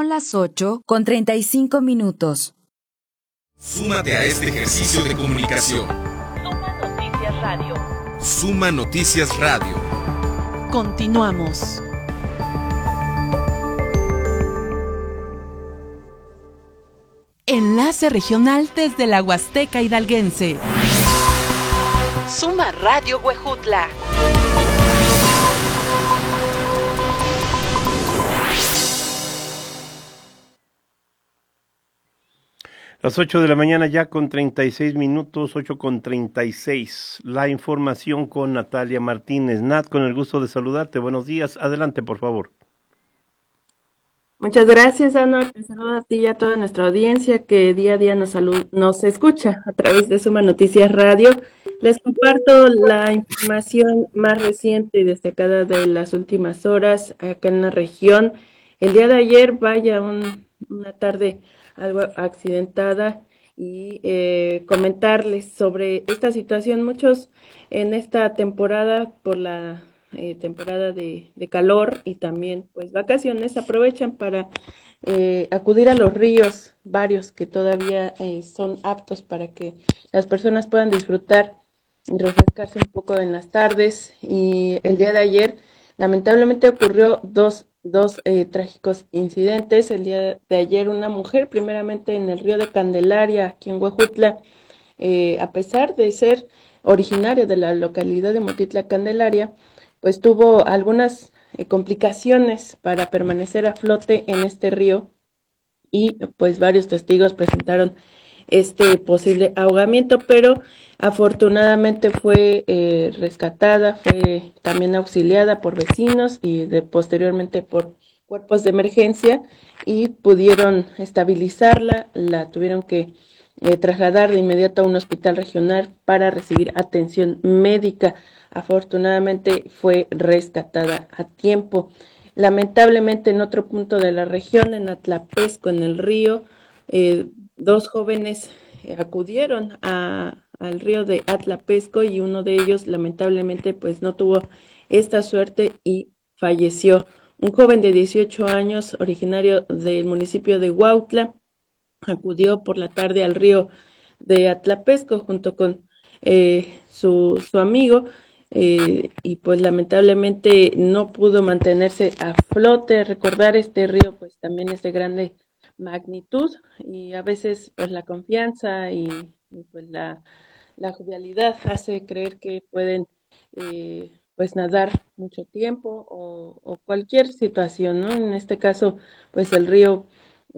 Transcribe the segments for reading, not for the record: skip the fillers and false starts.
Son las 8:35. Súmate a este ejercicio de comunicación. Suma Noticias Radio. Suma Noticias Radio. Continuamos. Enlace regional desde la Huasteca Hidalguense. Suma Radio Huejutla. Las 8 de la mañana ya con 36 minutos, 8:36. La información con Natalia Martínez. Nat, con el gusto de saludarte. Buenos días. Adelante, por favor. Muchas gracias, Anuar. Te saludo a ti y a toda nuestra audiencia que día a día nos escucha a través de Suma Noticias Radio. Les comparto la información más reciente y destacada de las últimas horas acá en la región. El día de ayer, vaya, una tarde algo accidentada y comentarles sobre esta situación. Muchos en esta temporada, por la temporada de calor y también pues vacaciones, aprovechan para acudir a los ríos, varios que todavía son aptos para que las personas puedan disfrutar y refrescarse un poco en las tardes. Y el día de ayer lamentablemente ocurrió dos trágicos incidentes. El día de ayer una mujer, primeramente en el río de Candelaria, aquí en Huejutla, a pesar de ser originaria de la localidad de Motitla, Candelaria, pues tuvo algunas complicaciones para permanecer a flote en este río y pues varios testigos presentaron este posible ahogamiento, pero afortunadamente fue rescatada, fue también auxiliada por vecinos y posteriormente por cuerpos de emergencia y pudieron estabilizarla, la tuvieron que trasladar de inmediato a un hospital regional para recibir atención médica. Afortunadamente fue rescatada a tiempo. Lamentablemente en otro punto de la región, en Atlapesco, en el río, dos jóvenes acudieron al río de Atlapesco y uno de ellos lamentablemente pues no tuvo esta suerte y falleció. Un joven de 18 años, originario del municipio de Huautla, acudió por la tarde al río de Atlapesco junto con su amigo y pues lamentablemente no pudo mantenerse a flote. Recordar este río pues también es de grande magnitud y a veces pues la confianza y pues la jovialidad hace creer que pueden pues nadar mucho tiempo o cualquier situación, ¿no? En este caso pues el río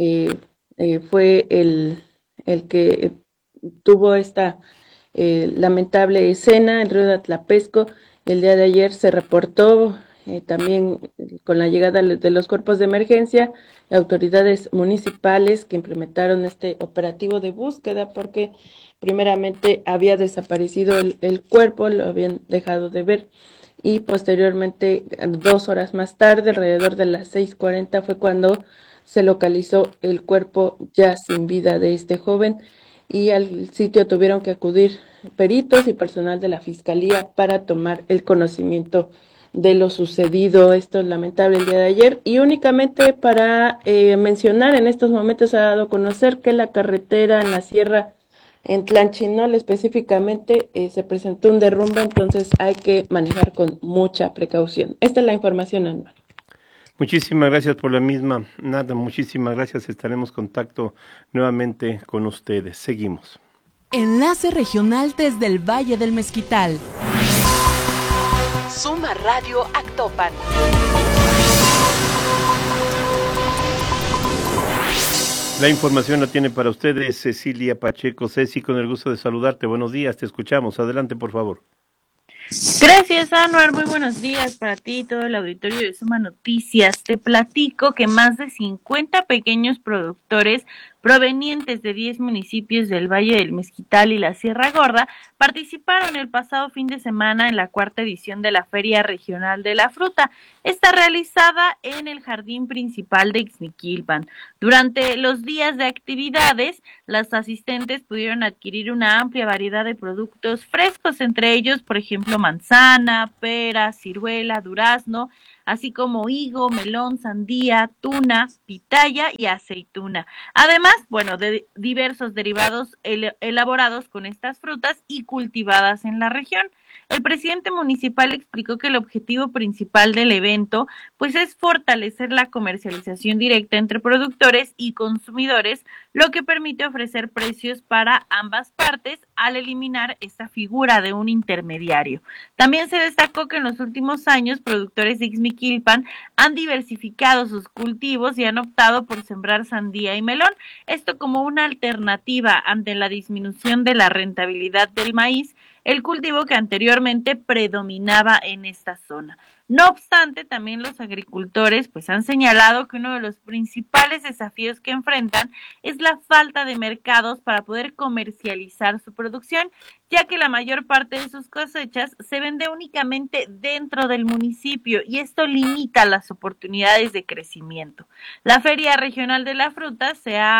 fue el que tuvo esta lamentable escena. El río de Atlapesco el día de ayer se reportó también con la llegada de los cuerpos de emergencia, autoridades municipales que implementaron este operativo de búsqueda porque primeramente había desaparecido el cuerpo, lo habían dejado de ver y posteriormente 2 horas más tarde, alrededor de las 6:40 fue cuando se localizó el cuerpo ya sin vida de este joven y al sitio tuvieron que acudir peritos y personal de la fiscalía para tomar el conocimiento de lo sucedido. Esto es lamentable el día de ayer y únicamente para mencionar, en estos momentos se ha dado a conocer que la carretera en la sierra en Tlanchinol específicamente se presentó un derrumbe, entonces hay que manejar con mucha precaución. Esta es la información anual. Muchísimas gracias por la misma, Nada, muchísimas gracias. Estaremos en contacto nuevamente con ustedes. Seguimos. Enlace regional desde el Valle del Mezquital. Suma Radio Actopan. La información la tiene para ustedes Cecilia Pacheco. Ceci, con el gusto de saludarte. Buenos días, te escuchamos. Adelante, por favor. Gracias, Anuar. Muy buenos días para ti y todo el auditorio de Suma Noticias. Te platico que más de 50 pequeños productores provenientes de 10 municipios del Valle del Mezquital y la Sierra Gorda participaron el pasado fin de semana en la 4ª edición de la Feria Regional de la Fruta. Está realizada en el jardín principal de Ixmiquilpan. Durante los días de actividades, las asistentes pudieron adquirir una amplia variedad de productos frescos, entre ellos, por ejemplo, manzana, pera, ciruela, durazno, así como higo, melón, sandía, tuna, pitaya y aceituna. Además, bueno, de diversos derivados elaborados con estas frutas y cultivadas en la región. El presidente municipal explicó que el objetivo principal del evento pues es fortalecer la comercialización directa entre productores y consumidores, lo que permite ofrecer precios para ambas partes al eliminar esta figura de un intermediario. También se destacó que en los últimos años productores de Ixmiquilpan han diversificado sus cultivos y han optado por sembrar sandía y melón, esto como una alternativa ante la disminución de la rentabilidad del maíz, el cultivo que anteriormente predominaba en esta zona. No obstante, también los agricultores pues han señalado que uno de los principales desafíos que enfrentan es la falta de mercados para poder comercializar su producción, ya que la mayor parte de sus cosechas se vende únicamente dentro del municipio y esto limita las oportunidades de crecimiento. La Feria Regional de la Fruta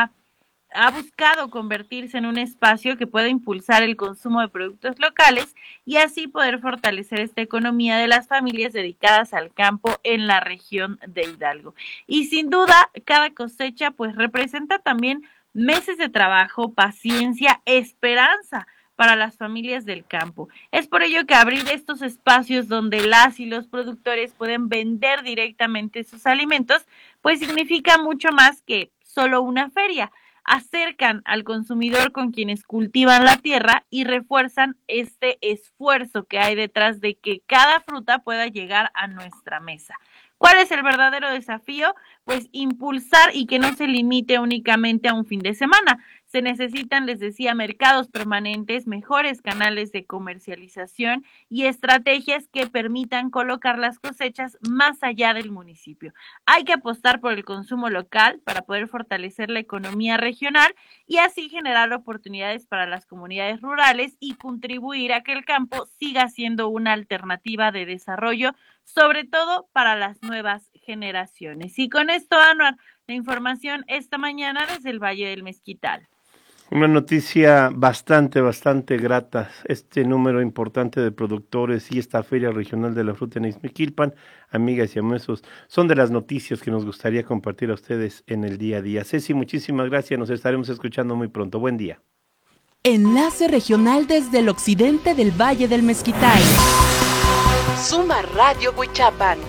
ha buscado convertirse en un espacio que pueda impulsar el consumo de productos locales y así poder fortalecer esta economía de las familias dedicadas al campo en la región de Hidalgo. Y sin duda, cada cosecha pues representa también meses de trabajo, paciencia, esperanza para las familias del campo. Es por ello que abrir estos espacios donde las y los productores pueden vender directamente sus alimentos, pues significa mucho más que solo una feria. Acercan al consumidor con quienes cultivan la tierra y refuerzan este esfuerzo que hay detrás de que cada fruta pueda llegar a nuestra mesa. ¿Cuál es el verdadero desafío? Pues impulsar y que no se limite únicamente a un fin de semana. Se necesitan, les decía, mercados permanentes, mejores canales de comercialización y estrategias que permitan colocar las cosechas más allá del municipio. Hay que apostar por el consumo local para poder fortalecer la economía regional y así generar oportunidades para las comunidades rurales y contribuir a que el campo siga siendo una alternativa de desarrollo, sobre todo para las nuevas generaciones. Y con esto, Anuar, la información esta mañana desde el Valle del Mezquital. Una noticia bastante grata, este número importante de productores y esta Feria Regional de la Fruta en Ixmiquilpan, amigas y amigos, son de las noticias que nos gustaría compartir a ustedes en el día a día. Ceci, muchísimas gracias, nos estaremos escuchando muy pronto. Buen día. Enlace regional desde el occidente del Valle del Mezquital. Suma Radio Huichapan.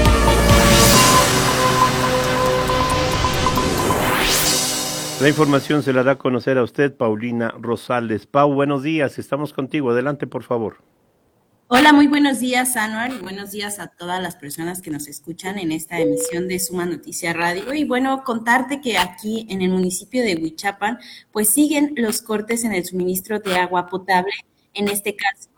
La información se la da a conocer a usted Paulina Rosales. Pau, buenos días, estamos contigo, adelante por favor. Hola, muy buenos días, Anuar, y buenos días a todas las personas que nos escuchan en esta emisión de Suma Noticia Radio. Y bueno, contarte que aquí en el municipio de Huichapan, pues siguen los cortes en el suministro de agua potable, en este caso.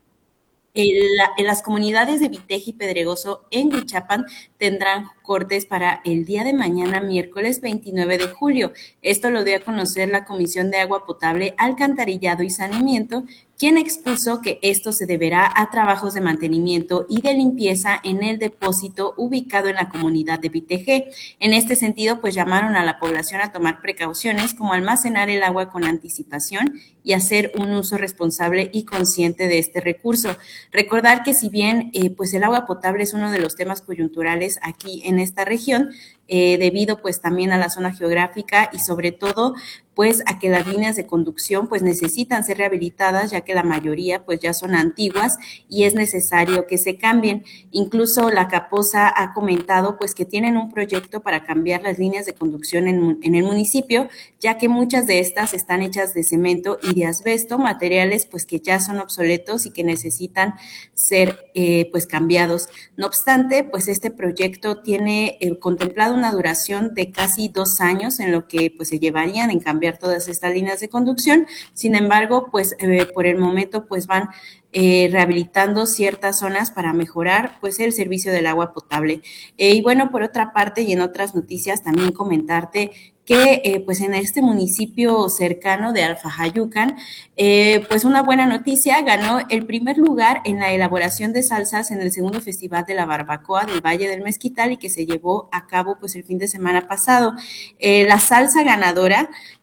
En las comunidades de Viteje y Pedregoso en Huichapan tendrán cortes para el día de mañana, miércoles 29 de julio. Esto lo dio a conocer la Comisión de Agua Potable, Alcantarillado y Saneamiento, quien expuso que esto se deberá a trabajos de mantenimiento y de limpieza en el depósito ubicado en la comunidad de Viteje. En este sentido, pues llamaron a la población a tomar precauciones como almacenar el agua con anticipación y hacer un uso responsable y consciente de este recurso. Recordar que si bien pues el agua potable es uno de los temas coyunturales aquí en esta región, debido pues también a la zona geográfica y sobre todo pues a que las líneas de conducción pues necesitan ser rehabilitadas, ya que la mayoría pues ya son antiguas y es necesario que se cambien. Incluso la Caposa ha comentado pues que tienen un proyecto para cambiar las líneas de conducción en el municipio, ya que muchas de estas están hechas de cemento y de asbesto, materiales pues que ya son obsoletos y que necesitan ser pues cambiados. No obstante, pues este proyecto tiene contemplado una duración de casi 2 años en lo que pues se llevarían en cambiar todas estas líneas de conducción. Sin embargo, pues por el momento pues van rehabilitando ciertas zonas para mejorar pues el servicio del agua potable. Y bueno, por otra parte y en otras noticias también comentarte que pues en este municipio cercano de Alfajayucan, pues una buena noticia, ganó el primer lugar en la elaboración de salsas en el segundo Festival de la Barbacoa del Valle del Mezquital y que se llevó a cabo pues el fin de semana pasado. La salsa ganadora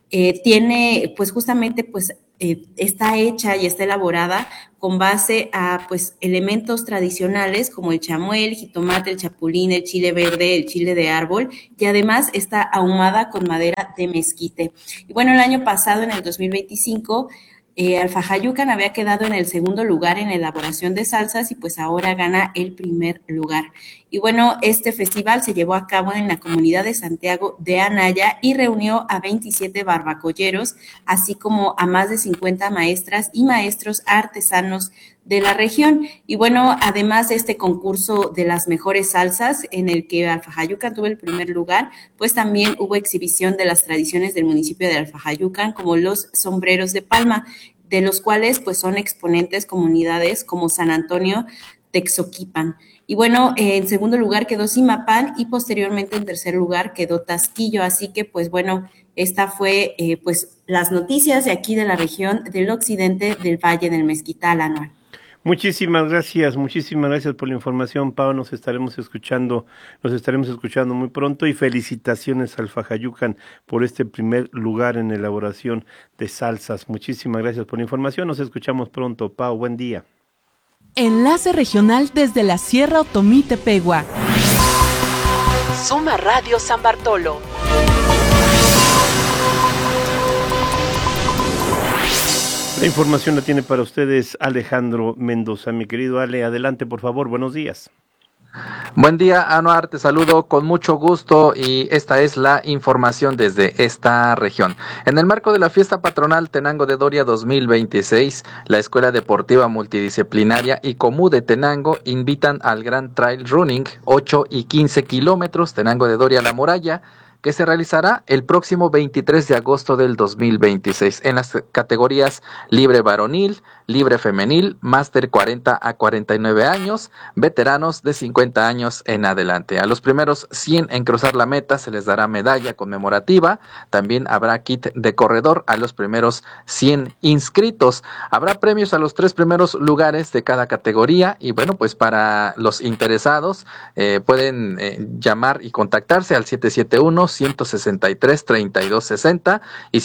tiene pues justamente pues está hecha y está elaborada con base a pues elementos tradicionales como el chamuel, el jitomate, el chapulín, el chile verde, el chile de árbol, y además está ahumada con madera de mezquite. Y bueno, el año pasado, en el 2025, Alfajayucan había quedado en el segundo lugar en la elaboración de salsas y pues ahora gana el primer lugar. Y bueno, este festival se llevó a cabo en la comunidad de Santiago de Anaya y reunió a 27 barbacolleros, así como a más de 50 maestras y maestros artesanos de la región. Y bueno, además de este concurso de las mejores salsas, en el que Alfajayucan tuvo el primer lugar, pues también hubo exhibición de las tradiciones del municipio de Alfajayucan, como los sombreros de palma, de los cuales pues son exponentes comunidades como San Antonio, Texoquipan. Y bueno, en segundo lugar quedó Zimapán y posteriormente en tercer lugar quedó Tasquillo. Así que pues bueno, esta fue pues las noticias de aquí de la región del occidente del Valle del Mezquital, Anual. Muchísimas gracias por la información, Pau. Nos estaremos escuchando muy pronto y felicitaciones al Alfajayucan por este primer lugar en elaboración de salsas. Muchísimas gracias por la información. Nos escuchamos pronto, Pau. Buen día. Enlace regional desde la Sierra Otomí Tepehua. Suma Radio San Bartolo. La información la tiene para ustedes Alejandro Mendoza. Mi querido Ale, adelante por favor, buenos días. Buen día, Anuar, te saludo con mucho gusto y esta es la información desde esta región. En el marco de la fiesta patronal Tenango de Doria 2026, la Escuela Deportiva Multidisciplinaria y Comú de Tenango invitan al Gran Trail Running 8 y 15 kilómetros Tenango de Doria La Muralla, que se realizará el próximo 23 de agosto del 2026 en las categorías libre varonil, libre femenil, máster 40 a 49 años, veteranos de 50 años en adelante. A los primeros 100 en cruzar la meta se les dará medalla conmemorativa. También habrá kit de corredor a los primeros 100 inscritos. Habrá premios a los 3 primeros lugares de cada categoría y bueno, pues para los interesados pueden llamar y contactarse al 771-163-3260 y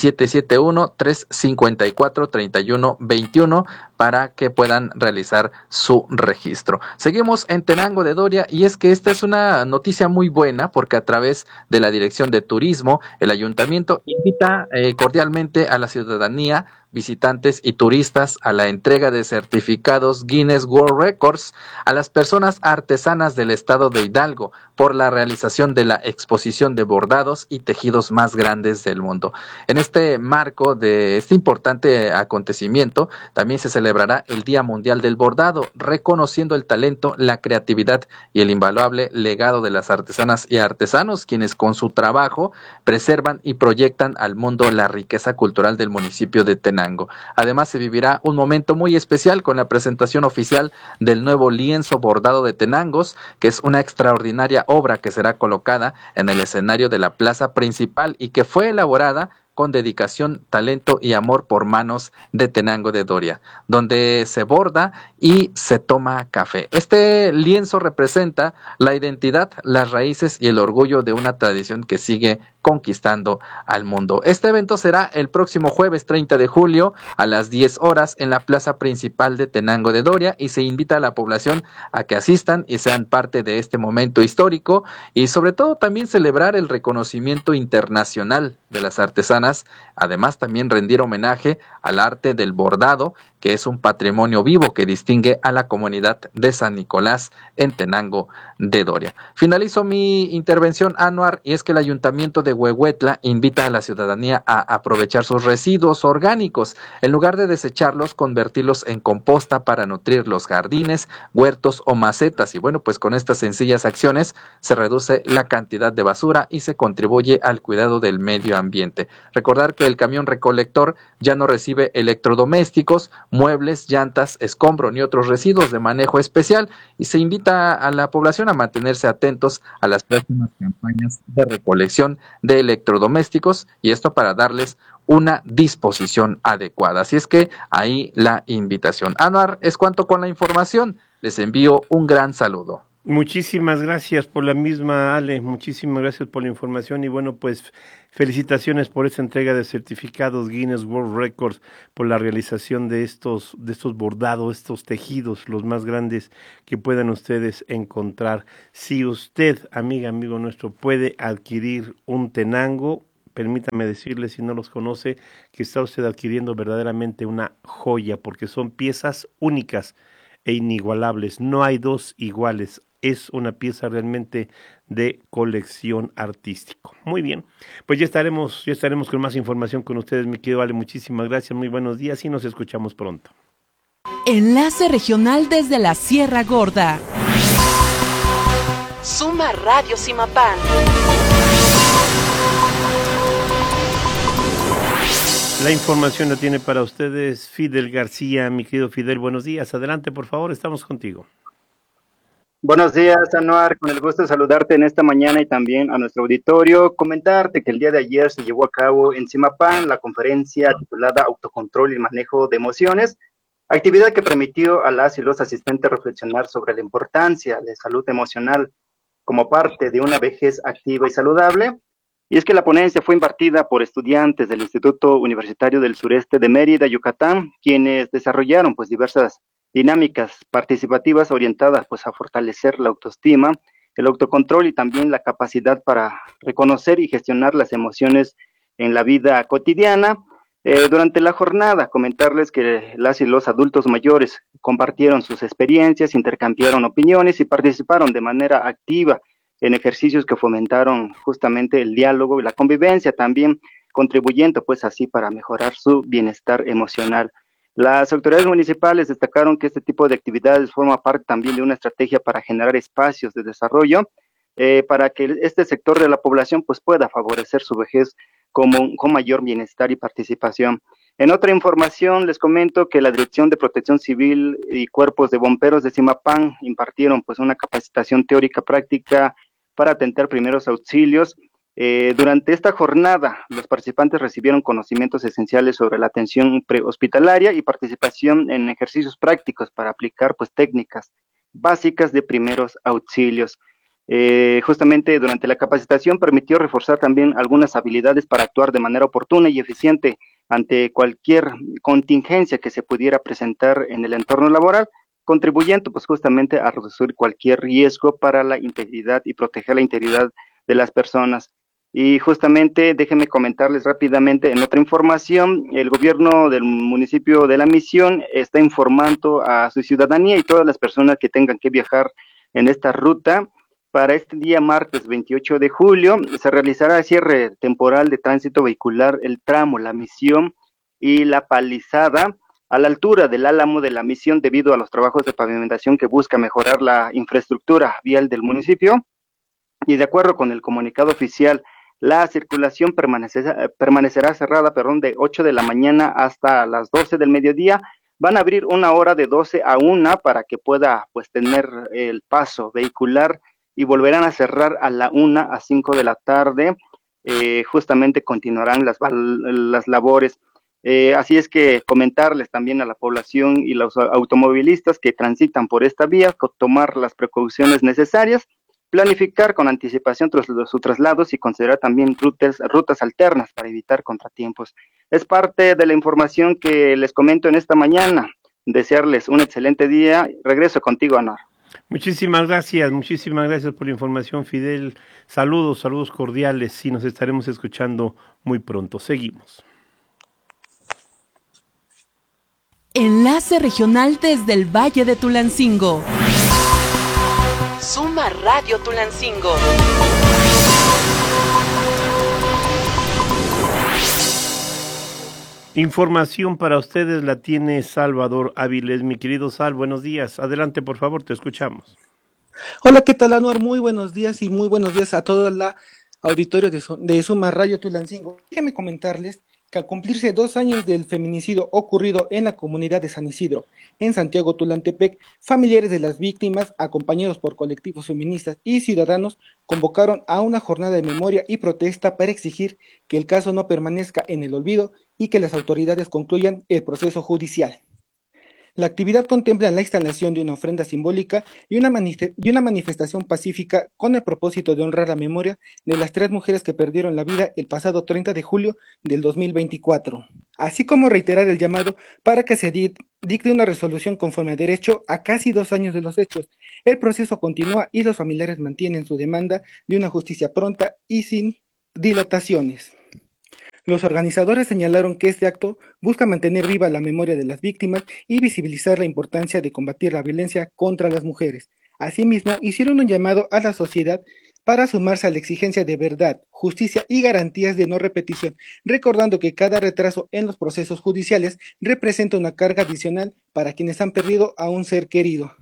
771-354-3121 para que puedan realizar su registro. Seguimos en Tenango de Doria y es que esta es una noticia muy buena porque a través de la Dirección de Turismo, el Ayuntamiento invita cordialmente a la ciudadanía, visitantes y turistas a la entrega de certificados Guinness World Records a las personas artesanas del estado de Hidalgo por la realización de la exposición de bordados y tejidos más grandes del mundo. En este marco de este importante acontecimiento, también se celebrará el Día Mundial del Bordado, reconociendo el talento, la creatividad y el invaluable legado de las artesanas y artesanos, quienes con su trabajo preservan y proyectan al mundo la riqueza cultural del municipio de Tenango. Además, se vivirá un momento muy especial con la presentación oficial del nuevo lienzo bordado de Tenangos, que es una extraordinaria obra que será colocada en el escenario de la plaza principal y que fue elaborada con dedicación, talento y amor por manos de Tenango de Doria, donde se borda y se toma café. Este lienzo representa la identidad, las raíces y el orgullo de una tradición que sigue conquistando al mundo. Este evento será el próximo jueves 30 de julio a las 10 horas en la plaza principal de Tenango de Doria y se invita a la población a que asistan y sean parte de este momento histórico y sobre todo también celebrar el reconocimiento internacional de las artesanas, además también rendir homenaje al arte del bordado, que es un patrimonio vivo que distingue a la comunidad de San Nicolás en Tenango de Doria. Finalizo mi intervención, Anuar, y es que el Ayuntamiento de Huehuetla invita a la ciudadanía a aprovechar sus residuos orgánicos. En lugar de desecharlos, convertirlos en composta para nutrir los jardines, huertos o macetas. Y bueno, pues con estas sencillas acciones se reduce la cantidad de basura y se contribuye al cuidado del medio ambiente. Recordar que el camión recolector ya no recibe electrodomésticos, muebles, llantas, escombro ni otros residuos de manejo especial y se invita a la población a mantenerse atentos a las próximas campañas de recolección de electrodomésticos y esto para darles una disposición adecuada. Así es que ahí la invitación. Anuar, es cuanto con la información. Les envío un gran saludo. Muchísimas gracias por la misma, Ale. Muchísimas gracias por la información y bueno, pues felicitaciones por esta entrega de certificados Guinness World Records por la realización de estos bordados, estos tejidos, los más grandes que puedan ustedes encontrar. Si usted, amiga, amigo nuestro, puede adquirir un tenango, permítame decirle, si no los conoce, que está usted adquiriendo verdaderamente una joya, porque son piezas únicas e inigualables. No hay dos iguales. Es una pieza realmente de colección artístico. Muy bien, pues ya estaremos con más información con ustedes, mi querido Ale. Muchísimas gracias, muy buenos días y nos escuchamos pronto. Enlace regional desde la Sierra Gorda. Suma Radio Simapán. La información la tiene para ustedes Fidel García. Mi querido Fidel, buenos días. Adelante, por favor, estamos contigo. Buenos días, Anuar. Con el gusto de saludarte en esta mañana y también a nuestro auditorio. Comentarte que el día de ayer se llevó a cabo en Simapán la conferencia titulada Autocontrol y Manejo de Emociones, actividad que permitió a las y los asistentes reflexionar sobre la importancia de salud emocional como parte de una vejez activa y saludable. Y es que la ponencia fue impartida por estudiantes del Instituto Universitario del Sureste de Mérida, Yucatán, quienes desarrollaron pues diversas dinámicas participativas orientadas pues a fortalecer la autoestima, el autocontrol y también la capacidad para reconocer y gestionar las emociones en la vida cotidiana. Durante la jornada, comentarles que las y los adultos mayores compartieron sus experiencias, intercambiaron opiniones y participaron de manera activa en ejercicios que fomentaron justamente el diálogo y la convivencia, también contribuyendo pues así para mejorar su bienestar emocional. Las autoridades municipales destacaron que este tipo de actividades forma parte también de una estrategia para generar espacios de desarrollo para que este sector de la población pues pueda favorecer su vejez con mayor bienestar y participación. En otra información les comento que la Dirección de Protección Civil y Cuerpos de Bomberos de Simapán impartieron pues una capacitación teórica práctica para atender primeros auxilios. Durante esta jornada, los participantes recibieron conocimientos esenciales sobre la atención prehospitalaria y participación en ejercicios prácticos para aplicar pues técnicas básicas de primeros auxilios. Justamente durante la capacitación permitió reforzar también algunas habilidades para actuar de manera oportuna y eficiente ante cualquier contingencia que se pudiera presentar en el entorno laboral, contribuyendo pues justamente a reducir cualquier riesgo para la integridad y proteger la integridad de las personas. Y justamente déjenme comentarles rápidamente en otra información, el gobierno del municipio de La Misión está informando a su ciudadanía y todas las personas que tengan que viajar en esta ruta. Para este día martes 28 de julio se realizará cierre temporal de tránsito vehicular el tramo La Misión y La Palizada a la altura del Álamo de La Misión debido a los trabajos de pavimentación que busca mejorar la infraestructura vial del municipio. Y de acuerdo con el comunicado oficial, la circulación permanecerá cerrada, de 8 de la mañana hasta las 12 del mediodía. Van a abrir una hora de 12 a 1 para que pueda pues tener el paso vehicular y volverán a cerrar a la 1 a 5 de la tarde. Justamente continuarán las labores. Así es que comentarles también a la población y los automovilistas que transitan por esta vía, tomar las precauciones necesarias, planificar con anticipación sus traslados y considerar también rutas alternas para evitar contratiempos. Es parte de la información que les comento en esta mañana. Desearles un excelente día. Regreso contigo, Anor. Muchísimas gracias por la información, Fidel. Saludos cordiales y nos estaremos escuchando muy pronto. Seguimos. Enlace regional desde el Valle de Tulancingo. Suma Radio Tulancingo. Información para ustedes la tiene Salvador Áviles. Mi querido Sal, buenos días. Adelante, por favor, te escuchamos. Hola, ¿qué tal, Anuar? Muy buenos días y muy buenos días a todo el auditorio de Suma Radio Tulancingo. Déjenme comentarles que al cumplirse 2 años del feminicidio ocurrido en la comunidad de San Isidro, en Santiago Tulantepec, familiares de las víctimas, acompañados por colectivos feministas y ciudadanos, convocaron a una jornada de memoria y protesta para exigir que el caso no permanezca en el olvido y que las autoridades concluyan el proceso judicial. La actividad contempla la instalación de una ofrenda simbólica y una manifestación pacífica con el propósito de honrar la memoria de las 3 mujeres que perdieron la vida el pasado 30 de julio del 2024, así como reiterar el llamado para que se dicte una resolución conforme a derecho a casi 2 años de los hechos. El proceso continúa y los familiares mantienen su demanda de una justicia pronta y sin dilataciones. Los organizadores señalaron que este acto busca mantener viva la memoria de las víctimas y visibilizar la importancia de combatir la violencia contra las mujeres. Asimismo, hicieron un llamado a la sociedad para sumarse a la exigencia de verdad, justicia y garantías de no repetición, recordando que cada retraso en los procesos judiciales representa una carga adicional para quienes han perdido a un ser querido.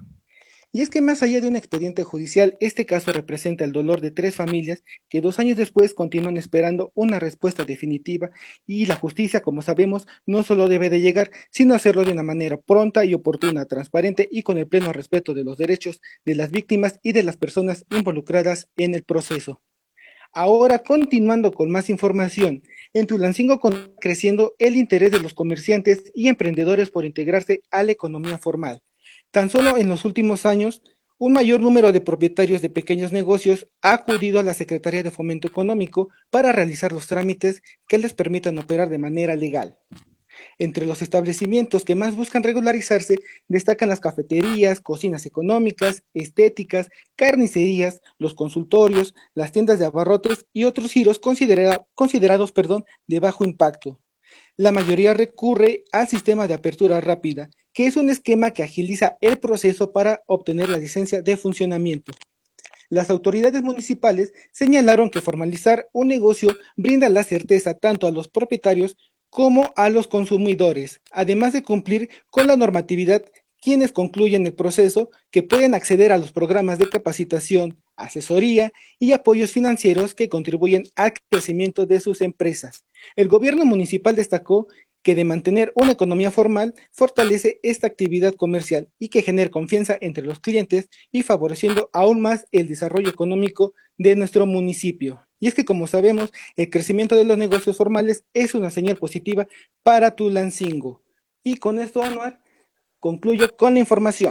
Y es que más allá de un expediente judicial, este caso representa el dolor de 3 familias que 2 años después continúan esperando una respuesta definitiva y la justicia, como sabemos, no solo debe de llegar, sino hacerlo de una manera pronta y oportuna, transparente y con el pleno respeto de los derechos de las víctimas y de las personas involucradas en el proceso. Ahora, continuando con más información, en Tulancingo creciendo el interés de los comerciantes y emprendedores por integrarse a la economía formal. Tan solo en los últimos años, un mayor número de propietarios de pequeños negocios ha acudido a la Secretaría de Fomento Económico para realizar los trámites que les permitan operar de manera legal. Entre los establecimientos que más buscan regularizarse destacan las cafeterías, cocinas económicas, estéticas, carnicerías, los consultorios, las tiendas de abarrotes y otros giros considerados de bajo impacto. La mayoría recurre al sistema de apertura rápida, que es un esquema que agiliza el proceso para obtener la licencia de funcionamiento. Las autoridades municipales señalaron que formalizar un negocio brinda la certeza tanto a los propietarios como a los consumidores, además de cumplir con la normatividad. Quienes concluyen el proceso que pueden acceder a los programas de capacitación, asesoría y apoyos financieros que contribuyen al crecimiento de sus empresas. El gobierno municipal destacó que de mantener una economía formal fortalece esta actividad comercial y que genera confianza entre los clientes y favoreciendo aún más el desarrollo económico de nuestro municipio. Y es que, como sabemos, el crecimiento de los negocios formales es una señal positiva para Tulancingo. Y con esto, Anuar, concluyo con la información.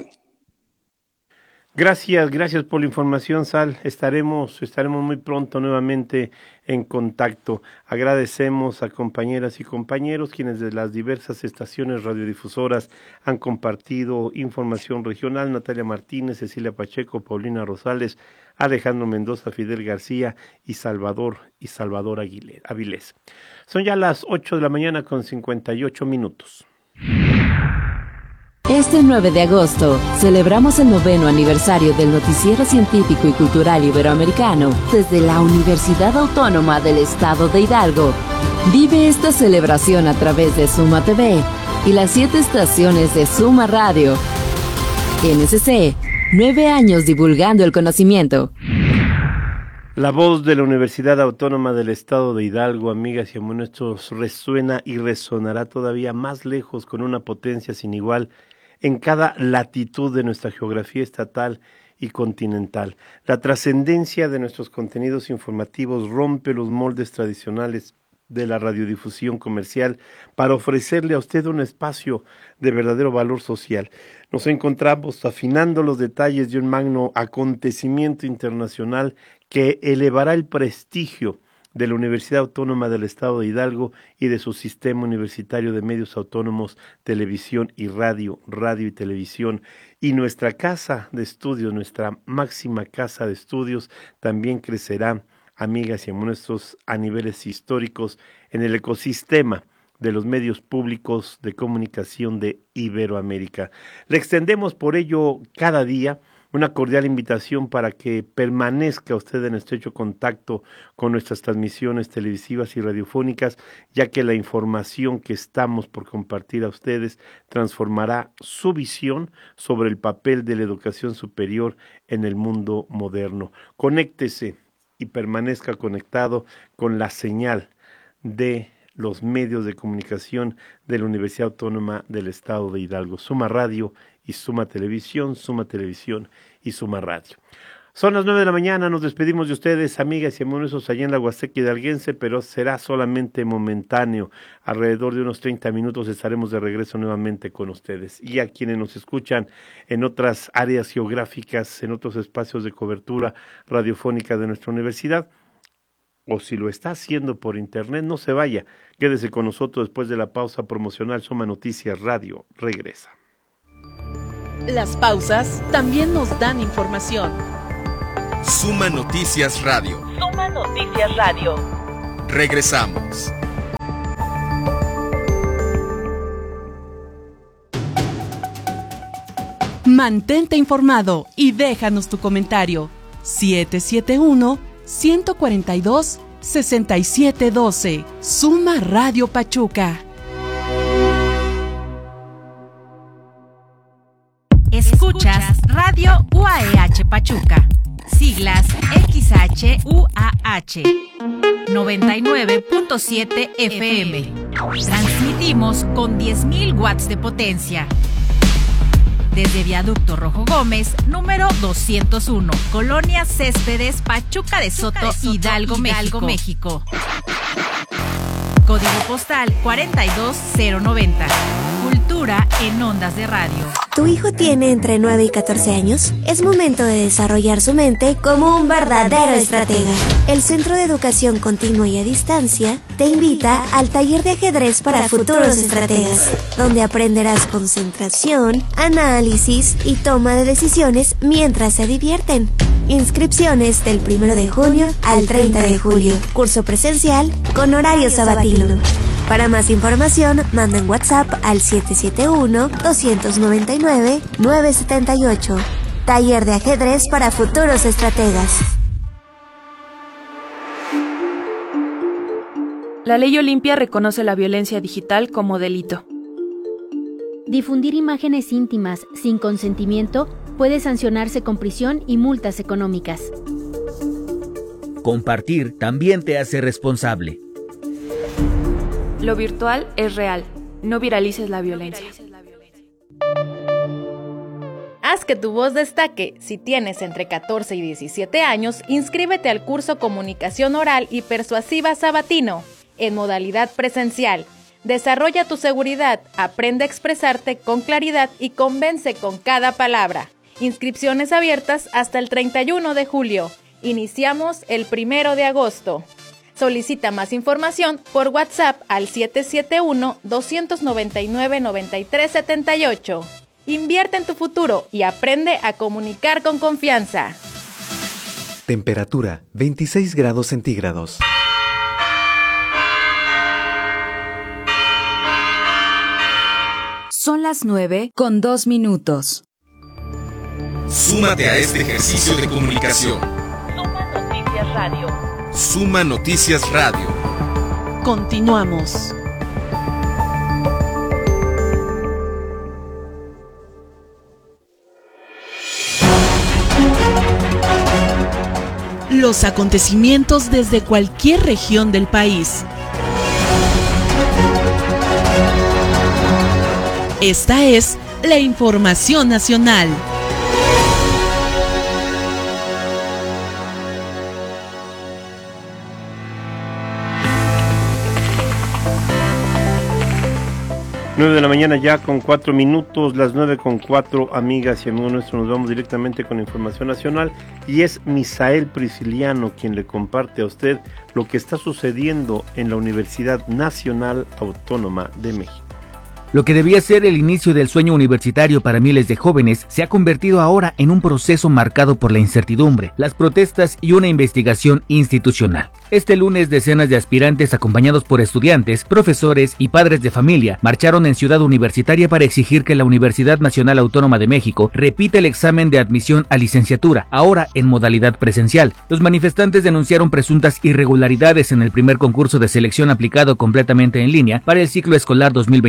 Gracias por la información, Sal. Estaremos muy pronto nuevamente en contacto. Agradecemos a compañeras y compañeros quienes de las diversas estaciones radiodifusoras han compartido información regional. Natalia Martínez, Cecilia Pacheco, Paulina Rosales, Alejandro Mendoza, Fidel García y Salvador Avilés. Son ya las 8 de la mañana con 58 minutos. Este 9 de agosto celebramos el 9º aniversario del Noticiero Científico y Cultural Iberoamericano desde la Universidad Autónoma del Estado de Hidalgo. Vive esta celebración a través de Suma TV y las 7 estaciones de Suma Radio. NSC, 9 años divulgando el conocimiento. La voz de la Universidad Autónoma del Estado de Hidalgo, amigas y amigos, resuena y resonará todavía más lejos con una potencia sin igual en cada latitud de nuestra geografía estatal y continental. La trascendencia de nuestros contenidos informativos rompe los moldes tradicionales de la radiodifusión comercial para ofrecerle a usted un espacio de verdadero valor social. Nos encontramos afinando los detalles de un magno acontecimiento internacional que elevará el prestigio de la Universidad Autónoma del Estado de Hidalgo y de su sistema universitario de medios autónomos, televisión y radio y televisión. Y nuestra casa de estudios, nuestra máxima casa de estudios, también crecerá, amigas y amigos, a niveles históricos en el ecosistema de los medios públicos de comunicación de Iberoamérica. Le extendemos por ello cada día una cordial invitación para que permanezca usted en estrecho contacto con nuestras transmisiones televisivas y radiofónicas, ya que la información que estamos por compartir a ustedes transformará su visión sobre el papel de la educación superior en el mundo moderno. Conéctese y permanezca conectado con la señal de los medios de comunicación de la Universidad Autónoma del Estado de Hidalgo, Suma Radio y Suma Televisión y Suma Radio. Son las 9 de la mañana, nos despedimos de ustedes, amigas y amigos allá en la Huasteca Hidalguense, pero será solamente momentáneo. Alrededor de unos 30 minutos estaremos de regreso nuevamente con ustedes. Y a quienes nos escuchan en otras áreas geográficas, en otros espacios de cobertura radiofónica de nuestra universidad, o si lo está haciendo por internet, no se vaya. Quédese con nosotros después de la pausa promocional. Suma Noticias Radio regresa. Las pausas también nos dan información. Suma Noticias Radio. Suma Noticias Radio. Regresamos. Mantente informado y déjanos tu comentario. 771-142-6712. Suma Radio Pachuca. Escuchas Radio UAEH Pachuca. Siglas XHUAH 99.7 FM. Transmitimos con 10.000 watts de potencia. Desde Viaducto Rojo Gómez, número 201, Colonia Céspedes, Pachuca de Soto, Hidalgo, México. Código postal 42090. Cultura en ondas de radio. ¿Tu hijo tiene entre 9 y 14 años? Es momento de desarrollar su mente como un verdadero estratega. El Centro de Educación Continua y a Distancia te invita al taller de ajedrez para futuros estrategas, donde aprenderás concentración, análisis y toma de decisiones mientras se divierten. Inscripciones del 1 de junio al 30 de julio. Curso presencial con horario sabatino. Para más información, manda en WhatsApp al 771-299-978. Taller de ajedrez para futuros estrategas. La Ley Olimpia reconoce la violencia digital como delito. Difundir imágenes íntimas sin consentimiento puede sancionarse con prisión y multas económicas. Compartir también te hace responsable. Lo virtual es real. No viralices la violencia. Haz que tu voz destaque. Si tienes entre 14 y 17 años, inscríbete al curso Comunicación Oral y Persuasiva Sabatino, en modalidad presencial. Desarrolla tu seguridad, aprende a expresarte con claridad y convence con cada palabra. Inscripciones abiertas hasta el 31 de julio. Iniciamos el 1 de agosto. Solicita más información por WhatsApp al 771-299-9378. Invierte en tu futuro y aprende a comunicar con confianza. Temperatura 26 grados centígrados. Son las 9:02. Súmate a este ejercicio de comunicación. Suma Noticias Radio. Suma Noticias Radio. Continuamos. Los acontecimientos desde cualquier región del país. Esta es la información nacional. Nueve de la mañana ya con 4 minutos, las 9:04, amigas y amigos nuestros, nos vamos directamente con información nacional y es Misael Prisciliano quien le comparte a usted lo que está sucediendo en la Universidad Nacional Autónoma de México. Lo que debía ser el inicio del sueño universitario para miles de jóvenes se ha convertido ahora en un proceso marcado por la incertidumbre, las protestas y una investigación institucional. Este lunes, decenas de aspirantes acompañados por estudiantes, profesores y padres de familia marcharon en Ciudad Universitaria para exigir que la Universidad Nacional Autónoma de México repita el examen de admisión a licenciatura, ahora en modalidad presencial. Los manifestantes denunciaron presuntas irregularidades en el primer concurso de selección aplicado completamente en línea para el ciclo escolar 2026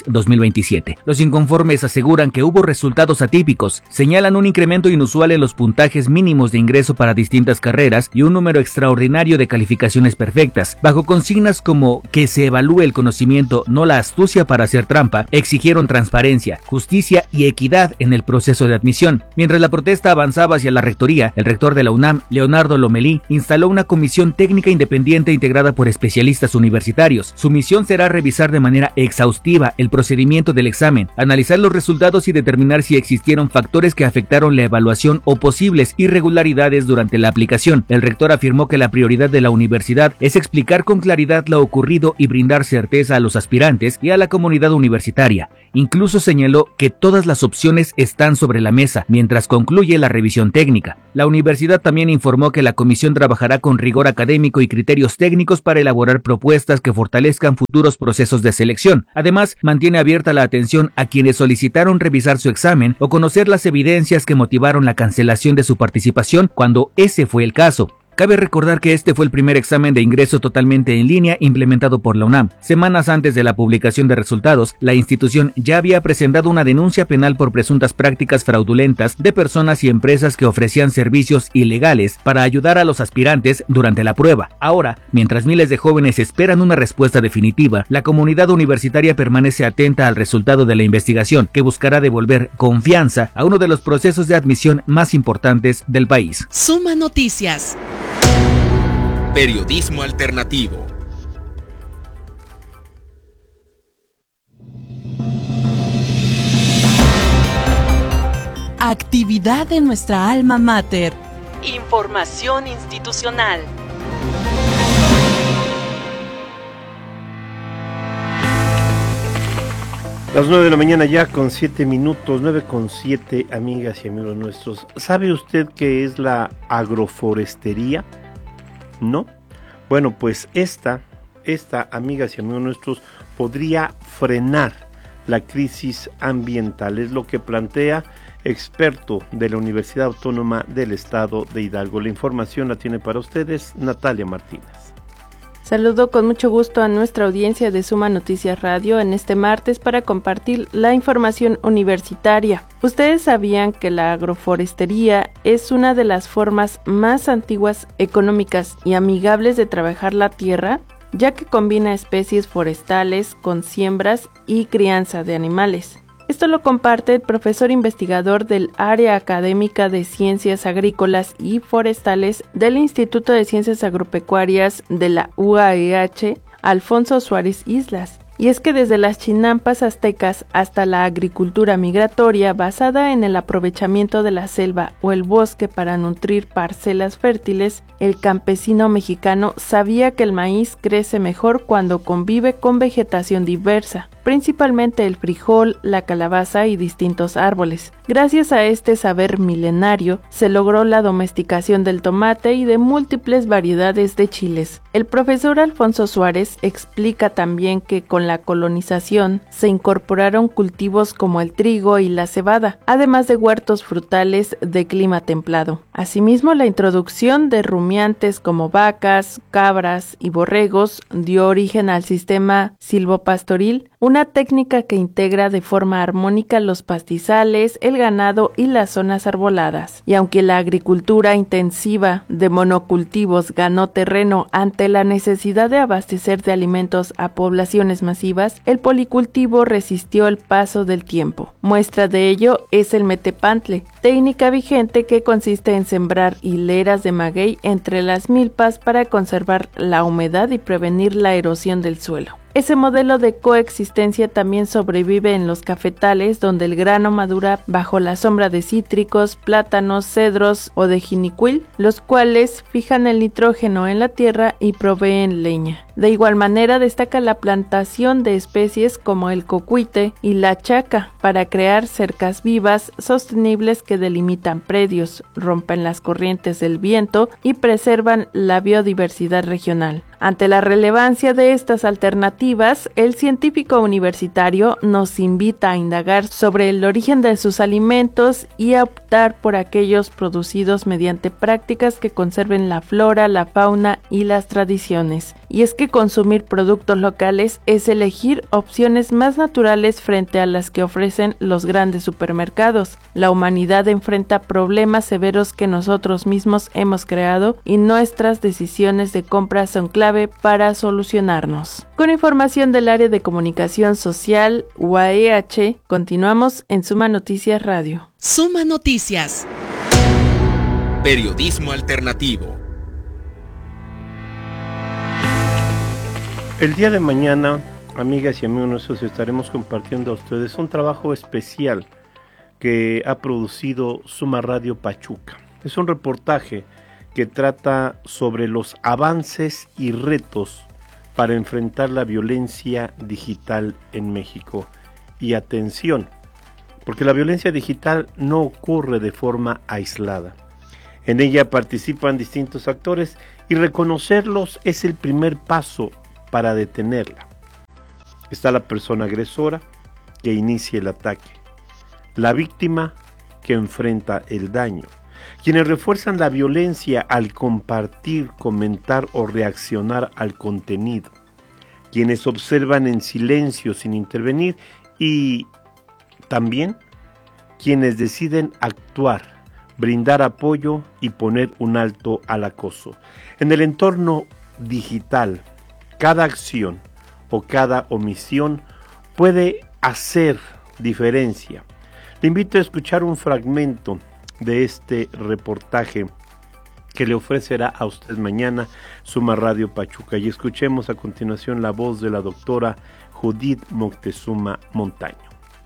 2027. Los inconformes aseguran que hubo resultados atípicos, señalan un incremento inusual en los puntajes mínimos de ingreso para distintas carreras y un número extraordinario de calificaciones perfectas. Bajo consignas como que se evalúe el conocimiento, no la astucia para hacer trampa, exigieron transparencia, justicia y equidad en el proceso de admisión. Mientras la protesta avanzaba hacia la rectoría, el rector de la UNAM, Leonardo Lomelí, instaló una comisión técnica independiente integrada por especialistas universitarios. Su misión será revisar de manera exhaustiva el procedimiento del examen, analizar los resultados y determinar si existieron factores que afectaron la evaluación o posibles irregularidades durante la aplicación. El rector afirmó que la prioridad de la universidad es explicar con claridad lo ocurrido y brindar certeza a los aspirantes y a la comunidad universitaria. Incluso señaló que todas las opciones están sobre la mesa mientras concluye la revisión técnica. La universidad también informó que la comisión trabajará con rigor académico y criterios técnicos para elaborar propuestas que fortalezcan futuros procesos de selección. Además, mantiene abierta la atención a quienes solicitaron revisar su examen o conocer las evidencias que motivaron la cancelación de su participación cuando ese fue el caso. Cabe recordar que este fue el primer examen de ingreso totalmente en línea implementado por la UNAM. Semanas antes de la publicación de resultados, la institución ya había presentado una denuncia penal por presuntas prácticas fraudulentas de personas y empresas que ofrecían servicios ilegales para ayudar a los aspirantes durante la prueba. Ahora, mientras miles de jóvenes esperan una respuesta definitiva, la comunidad universitaria permanece atenta al resultado de la investigación, que buscará devolver confianza a uno de los procesos de admisión más importantes del país. Suma Noticias. Periodismo alternativo. Actividad de nuestra alma mater. Información institucional. Las 9 de la mañana ya con 7 minutos, 9:07, amigas y amigos nuestros. ¿Sabe usted qué es la agroforestería? ¿No? Bueno, pues esta, amigas y amigos nuestros, podría frenar la crisis ambiental. Es lo que plantea experto de la Universidad Autónoma del Estado de Hidalgo. La información la tiene para ustedes Natalia Martínez. Saludo con mucho gusto a nuestra audiencia de Suma Noticias Radio en este martes para compartir la información universitaria. ¿Ustedes sabían que la agroforestería es una de las formas más antiguas, económicas y amigables de trabajar la tierra, ya que combina especies forestales con siembras y crianza de animales? Esto lo comparte el profesor investigador del Área Académica de Ciencias Agrícolas y Forestales del Instituto de Ciencias Agropecuarias de la UAEH, Alfonso Suárez Islas. Y es que desde las chinampas aztecas hasta la agricultura migratoria basada en el aprovechamiento de la selva o el bosque para nutrir parcelas fértiles, el campesino mexicano sabía que el maíz crece mejor cuando convive con vegetación diversa, principalmente el frijol, la calabaza y distintos árboles. Gracias a este saber milenario, se logró la domesticación del tomate y de múltiples variedades de chiles. El profesor Alfonso Suárez explica también que con la colonización se incorporaron cultivos como el trigo y la cebada, además de huertos frutales de clima templado. Asimismo, la introducción de rumiantes como vacas, cabras y borregos dio origen al sistema silvopastoril, una técnica que integra de forma armónica los pastizales, el ganado y las zonas arboladas. Y aunque la agricultura intensiva de monocultivos ganó terreno ante la necesidad de abastecer de alimentos a poblaciones masivas, el policultivo resistió el paso del tiempo. Muestra de ello es el metepantle, técnica vigente que consiste en sembrar hileras de maguey entre las milpas para conservar la humedad y prevenir la erosión del suelo. Ese modelo de coexistencia también sobrevive en los cafetales, donde el grano madura bajo la sombra de cítricos, plátanos, cedros o de jinicuil, los cuales fijan el nitrógeno en la tierra y proveen leña. De igual manera destaca la plantación de especies como el cocuite y la chaca para crear cercas vivas sostenibles que delimitan predios, rompen las corrientes del viento y preservan la biodiversidad regional. Ante la relevancia de estas alternativas, el científico universitario nos invita a indagar sobre el origen de sus alimentos y a optar por aquellos producidos mediante prácticas que conserven la flora, la fauna y las tradiciones. y es que consumir productos locales es elegir opciones más naturales frente a las que ofrecen los grandes supermercados. La humanidad enfrenta problemas severos que nosotros mismos hemos creado y nuestras decisiones de compra son clave para solucionarnos. Con información del área de comunicación social UAEH, continuamos en Suma Noticias Radio. Suma Noticias. Periodismo alternativo. El día de mañana, amigas y amigos nuestros, estaremos compartiendo a ustedes un trabajo especial que ha producido Suma Radio Pachuca. Es un reportaje que trata sobre los avances y retos para enfrentar la violencia digital en México. Y atención, porque la violencia digital no ocurre de forma aislada. En ella participan distintos actores y reconocerlos es el primer paso para detenerla. Está la persona agresora que inicia el ataque, la víctima que enfrenta el daño, quienes refuerzan la violencia al compartir, comentar o reaccionar al contenido, quienes observan en silencio sin intervenir y también quienes deciden actuar, brindar apoyo y poner un alto al acoso. En el entorno digital, cada acción o cada omisión puede hacer diferencia. Le invito a escuchar un fragmento de este reportaje que le ofrecerá a usted mañana Suma Radio Pachuca, y escuchemos a continuación la voz de la doctora Judith Moctezuma Montaño.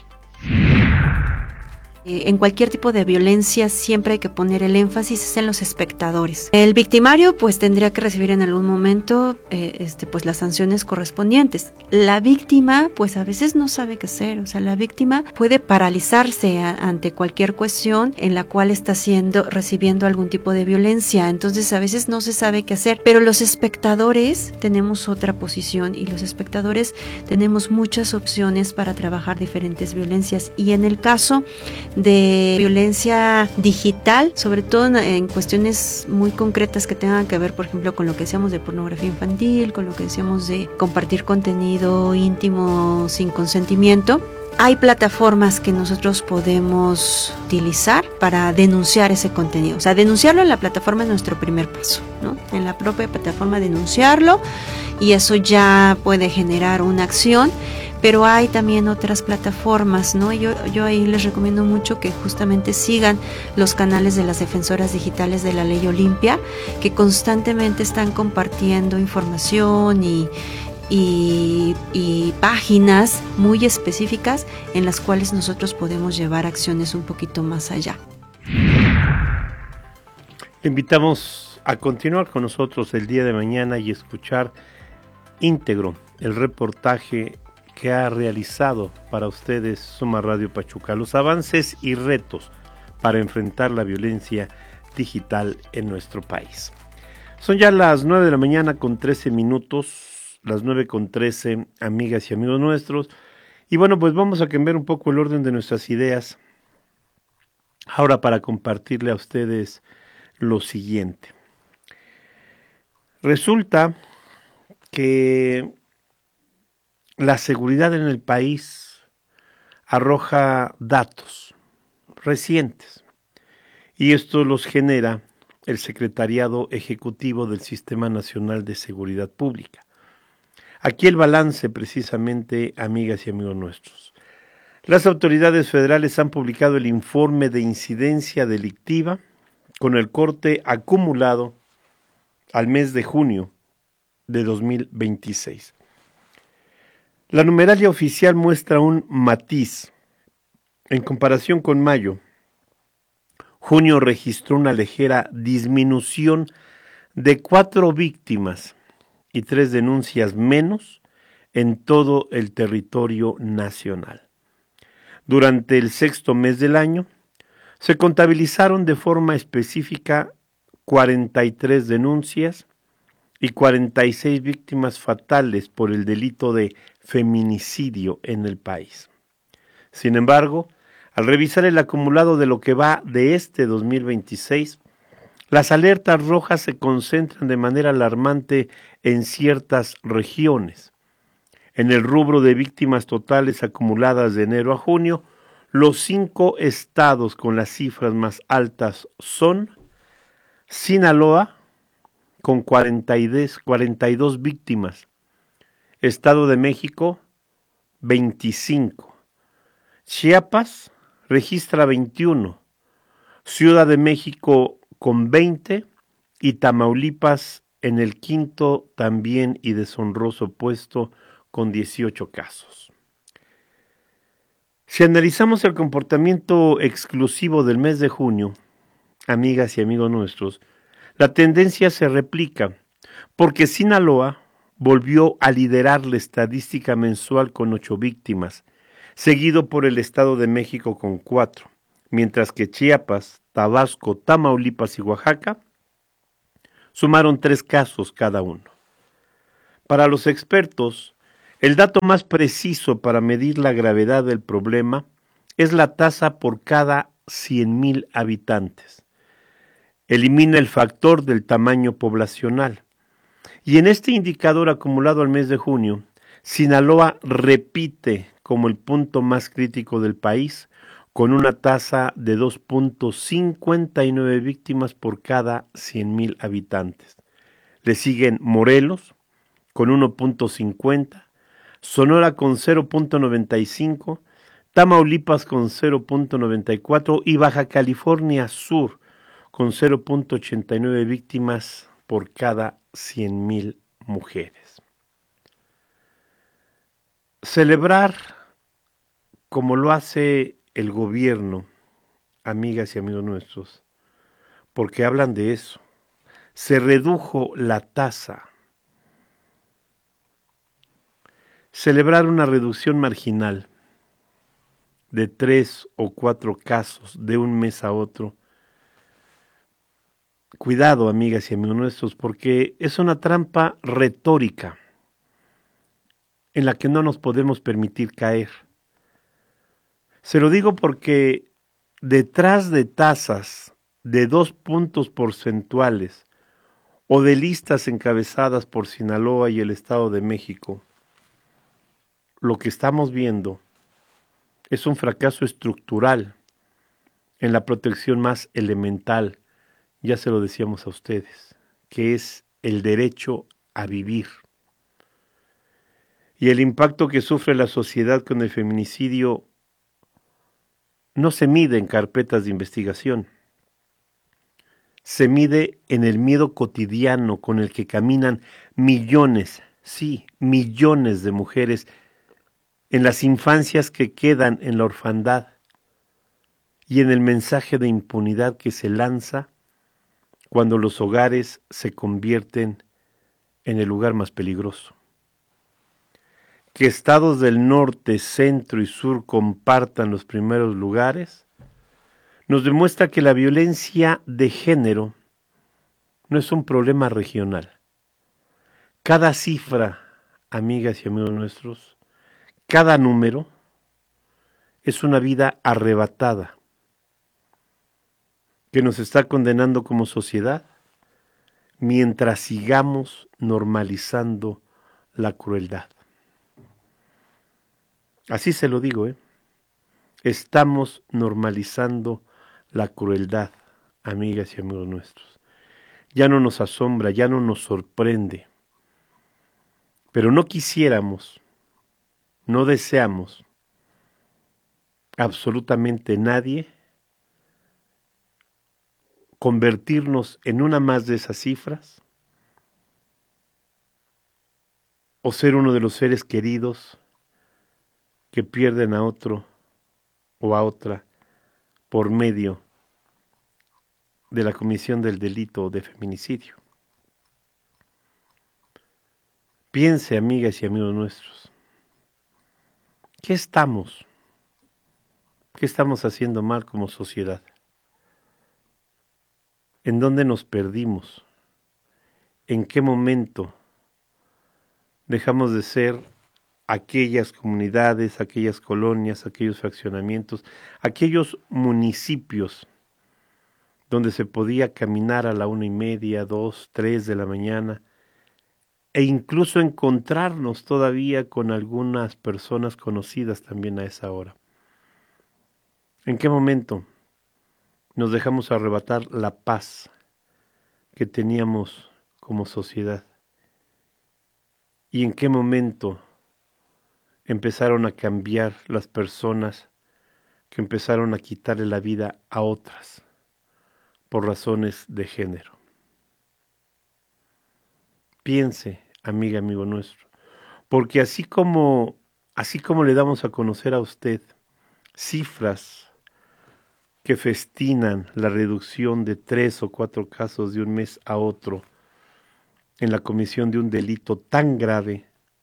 En cualquier tipo de violencia siempre hay que poner el énfasis en los espectadores. El victimario pues tendría que recibir en algún momento pues las sanciones correspondientes. La víctima pues a veces no sabe qué hacer, o sea, la víctima puede paralizarse ante cualquier cuestión en la cual está recibiendo algún tipo de violencia, entonces a veces no se sabe qué hacer, pero los espectadores tenemos otra posición y los espectadores tenemos muchas opciones para trabajar diferentes violencias, y en el caso de violencia digital, sobre todo en cuestiones muy concretas que tengan que ver, por ejemplo, con lo que decíamos de pornografía infantil, con lo que decíamos de compartir contenido íntimo sin consentimiento, hay plataformas que nosotros podemos utilizar para denunciar ese contenido. O sea, denunciarlo en la plataforma es nuestro primer paso, ¿no? En la propia plataforma denunciarlo, y eso ya puede generar una acción. Pero hay también otras plataformas, ¿no? Yo ahí les recomiendo mucho que justamente sigan los canales de las defensoras digitales de la Ley Olimpia, que constantemente están compartiendo información y páginas muy específicas en las cuales nosotros podemos llevar acciones un poquito más allá. Le invitamos a continuar con nosotros el día de mañana y escuchar íntegro el reportaje que ha realizado para ustedes Suma Radio Pachuca, los avances y retos para enfrentar la violencia digital en nuestro país. Son ya las 9 de la mañana con 13 minutos, las 9:13, amigas y amigos nuestros, y bueno, pues vamos a cambiar un poco el orden de nuestras ideas ahora para compartirle a ustedes lo siguiente. Resulta que la seguridad en el país arroja datos recientes y esto los genera el Secretariado Ejecutivo del Sistema Nacional de Seguridad Pública. Aquí el balance precisamente, amigas y amigos nuestros. Las autoridades federales han publicado el informe de incidencia delictiva con el corte acumulado al mes de junio de 2026. La numeralia oficial muestra un matiz. En comparación con mayo, junio registró una ligera disminución de 4 víctimas y 3 denuncias menos en todo el territorio nacional. Durante el sexto mes del año, se contabilizaron de forma específica 43 denuncias y 46 víctimas fatales por el delito de feminicidio en el país. Sin embargo, al revisar el acumulado de lo que va de este 2026, las alertas rojas se concentran de manera alarmante en ciertas regiones. En el rubro de víctimas totales acumuladas de enero a junio, los 5 estados con las cifras más altas son Sinaloa, con 42 víctimas, Estado de México, 25, Chiapas registra 21, Ciudad de México con 20 y Tamaulipas en el quinto también y deshonroso puesto con 18 casos. Si analizamos el comportamiento exclusivo del mes de junio, amigas y amigos nuestros, la tendencia se replica, porque Sinaloa volvió a liderar la estadística mensual con 8 víctimas, seguido por el Estado de México con 4, mientras que Chiapas, Tabasco, Tamaulipas y Oaxaca sumaron 3 casos cada uno. Para los expertos, el dato más preciso para medir la gravedad del problema es la tasa por cada 100,000 habitantes. Elimina el factor del tamaño poblacional. Y en este indicador acumulado al mes de junio, Sinaloa repite como el punto más crítico del país, con una tasa de 2.59 víctimas por cada 100,000 habitantes. Le siguen Morelos con 1.50, Sonora con 0.95, Tamaulipas con 0.94 y Baja California Sur con 0.89 víctimas por cada 100,000 mujeres. Celebrar, como lo hace el gobierno, amigas y amigos nuestros, porque hablan de eso, se redujo la tasa. Celebrar una reducción marginal de 3 o 4 casos de un mes a otro. Cuidado, amigas y amigos nuestros, porque es una trampa retórica en la que no nos podemos permitir caer. Se lo digo porque detrás de tasas de 2 puntos porcentuales o de listas encabezadas por Sinaloa y el Estado de México, lo que estamos viendo es un fracaso estructural en la protección más elemental, ya se lo decíamos a ustedes, que es el derecho a vivir. Y el impacto que sufre la sociedad con el feminicidio no se mide en carpetas de investigación, se mide en el miedo cotidiano con el que caminan millones, sí, millones de mujeres en las infancias que quedan en la orfandad y en el mensaje de impunidad que se lanza cuando los hogares se convierten en el lugar más peligroso. Que estados del norte, centro y sur compartan los primeros lugares nos demuestra que la violencia de género no es un problema regional. Cada cifra, amigas y amigos nuestros, cada número es una vida arrebatada que nos está condenando como sociedad mientras sigamos normalizando la crueldad. Así se lo digo, estamos normalizando la crueldad, amigas y amigos nuestros. Ya no nos asombra, ya no nos sorprende, pero no quisiéramos, no deseamos absolutamente nadie convertirnos en una más de esas cifras o ser uno de los seres queridos que pierden a otro o a otra por medio de la comisión del delito de feminicidio. Piense, amigas y amigos nuestros, ¿qué estamos haciendo mal como sociedad? ¿En dónde nos perdimos? ¿En qué momento dejamos de ser aquellas comunidades, aquellas colonias, aquellos fraccionamientos, aquellos municipios donde se podía caminar a la 1:30, 2, 3 de la mañana e incluso encontrarnos todavía con algunas personas conocidas también a esa hora. ¿En qué momento nos dejamos arrebatar la paz que teníamos como sociedad? ¿Y en qué momento empezaron a cambiar las personas que empezaron a quitarle la vida a otras por razones de género? Piense, amiga, amigo nuestro, porque así como le damos a conocer a usted cifras que festinan la reducción de 3 o 4 casos de un mes a otro en la comisión de un delito tan grave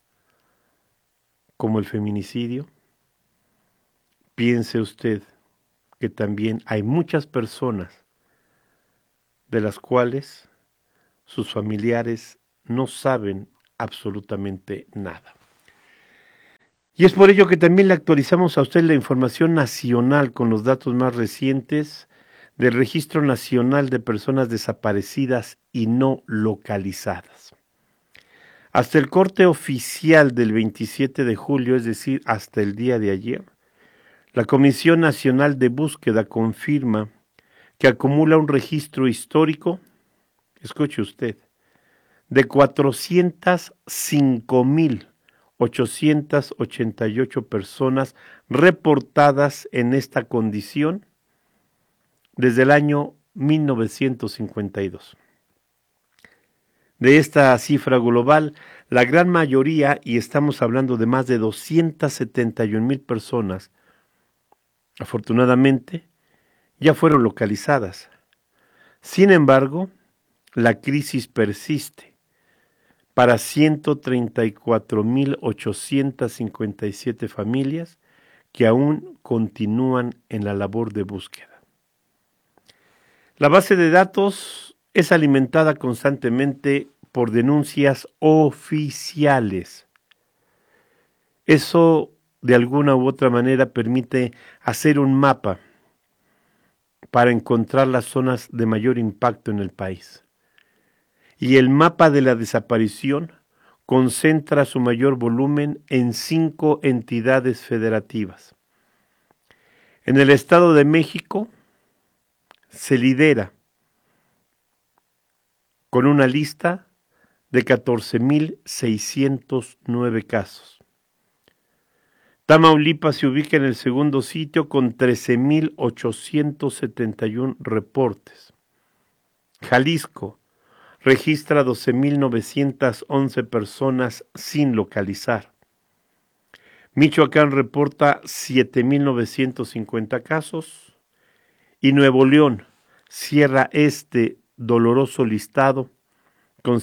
como el feminicidio, piense usted que también hay muchas personas de las cuales sus familiares no saben absolutamente nada. Y es por ello que también le actualizamos a usted la información nacional con los datos más recientes del Registro Nacional de Personas Desaparecidas y No Localizadas. Hasta el corte oficial del 27 de julio, es decir, hasta el día de ayer, la Comisión Nacional de Búsqueda confirma que acumula un registro histórico, escuche usted, de 405,888 personas reportadas en esta condición desde el año 1952. De esta cifra global, la gran mayoría, y estamos hablando de más de 271,000 personas, afortunadamente, ya fueron localizadas. Sin embargo, la crisis persiste para 134,857 familias que aún continúan en la labor de búsqueda. La base de datos es alimentada constantemente por denuncias oficiales. Eso, de alguna u otra manera, permite hacer un mapa para encontrar las zonas de mayor impacto en el país. Y el mapa de la desaparición concentra su mayor volumen en 5 entidades federativas. En el Estado de México se lidera con una lista de 14,609 casos. Tamaulipas se ubica en el segundo sitio con 13,871 reportes. Jalisco registra 12,911 personas sin localizar. Michoacán reporta 7,950 casos y Nuevo León cierra este doloroso listado con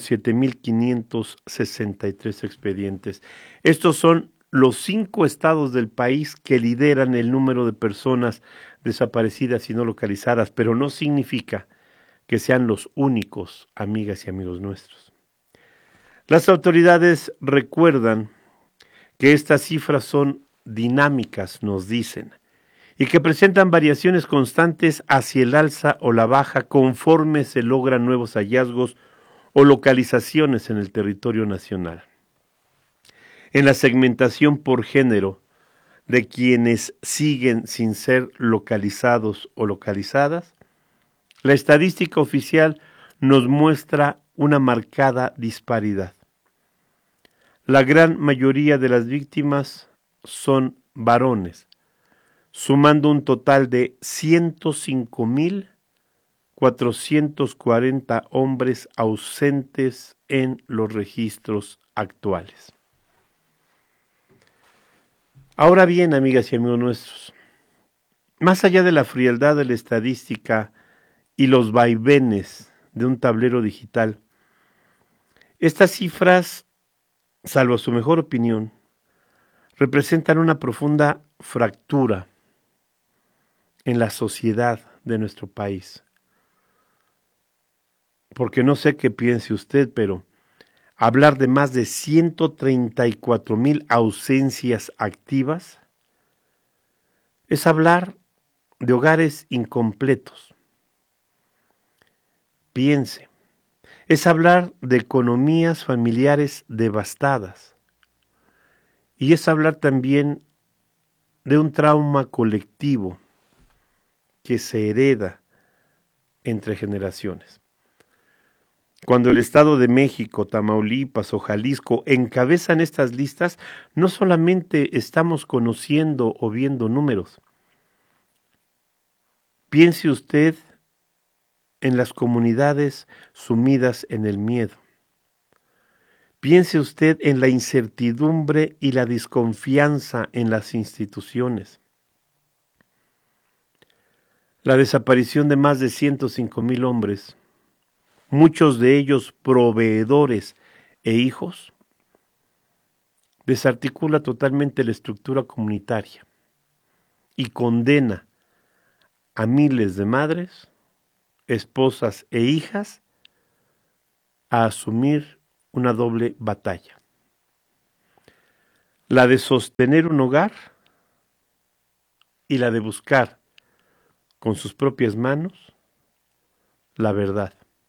7,563 expedientes. Estos son los 5 estados del país que lideran el número de personas desaparecidas y no localizadas, pero no significa que sean los únicos, amigas y amigos nuestros. Las autoridades recuerdan que estas cifras son dinámicas, nos dicen, y que presentan variaciones constantes hacia el alza o la baja conforme se logran nuevos hallazgos o localizaciones en el territorio nacional. En la segmentación por género de quienes siguen sin ser localizados o localizadas, la estadística oficial nos muestra una marcada disparidad. La gran mayoría de las víctimas son varones, sumando un total de 105,440 hombres ausentes en los registros actuales. Ahora bien, amigas y amigos nuestros, más allá de la frialdad de la estadística y los vaivenes de un tablero digital, estas cifras, salvo su mejor opinión, representan una profunda fractura en la sociedad de nuestro país. Porque no sé qué piense usted, pero hablar de más de 134,000 ausencias activas es hablar de hogares incompletos. Piense, Es hablar de economías familiares devastadas. Y es hablar también de un trauma colectivo que se hereda entre generaciones. Cuando el Estado de México, Tamaulipas o Jalisco encabezan estas listas, no solamente estamos conociendo o viendo números. Piense usted en las comunidades sumidas en el miedo. Piense usted en la incertidumbre y la desconfianza en las instituciones. La desaparición de más de 105,000 hombres, muchos de ellos proveedores e hijos, desarticula totalmente la estructura comunitaria y condena a miles de madres, esposas e hijas a asumir una doble batalla. La de sostener un hogar y la de buscar con sus propias manos la verdad.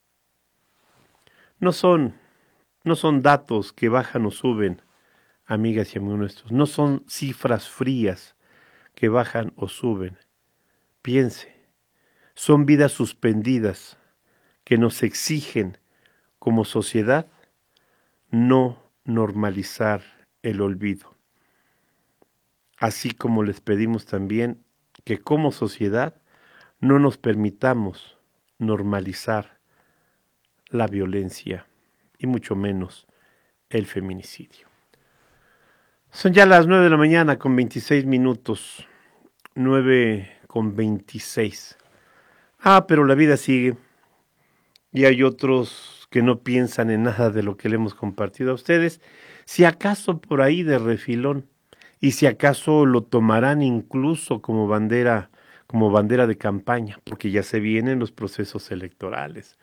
No son datos que bajan o suben, amigas y amigos nuestros. No son cifras frías que bajan o suben. Piense, son vidas suspendidas que nos exigen como sociedad no normalizar el olvido. Así como les pedimos también que como sociedad no nos permitamos normalizar la violencia y mucho menos el feminicidio. Son ya las 9 de la mañana con 26 minutos, 9:26. Pero la vida sigue y hay otros que no piensan en nada de lo que le hemos compartido a ustedes, si acaso por ahí de refilón, y si acaso lo tomarán incluso como bandera de campaña, porque ya se vienen los procesos electorales.